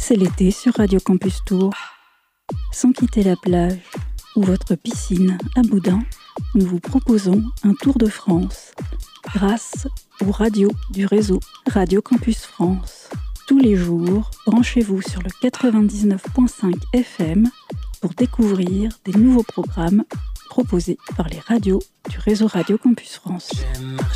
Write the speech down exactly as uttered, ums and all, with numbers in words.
C'est l'été sur Radio Campus Tour. Sans quitter la plage ou votre piscine à Boudin, nous vous proposons un tour de France grâce aux radios du réseau Radio Campus France. Tous les jours, branchez-vous sur le quatre-vingt-dix-neuf virgule cinq F M pour découvrir des nouveaux programmes proposés par les radios du réseau Radio Campus France.